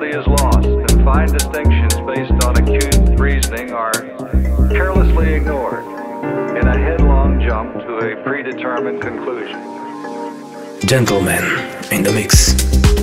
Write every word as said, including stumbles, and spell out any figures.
reality is lost, and fine distinctions based on acute reasoning are carelessly ignored in a headlong jump to a predetermined conclusion. Gentleman in the mix.